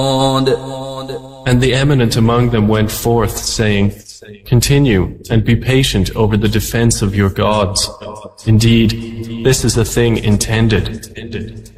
And the eminent among them went forth, saying, Continue and be patient over the defense of your gods. Indeed, this is a thing intended.